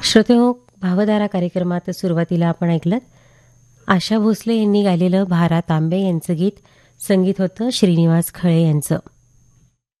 श्रोतेहो, भावधारा कार्यक्रमात सुरुवातीला आपण ऐकलं आशा भोसले यांनी गायलेलं भा. रा. तांबे यांचं गीत. संगीत होतं श्रीनिवास खळे यांचं.